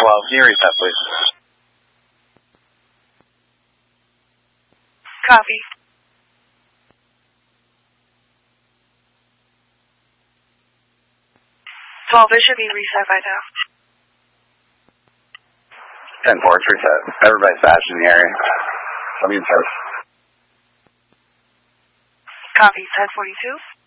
Can you reset, please? Copy. 12, it should be reset by now. 10-4, it's reset. Everybody's fast in the area. Let me in first. Copy, 1042.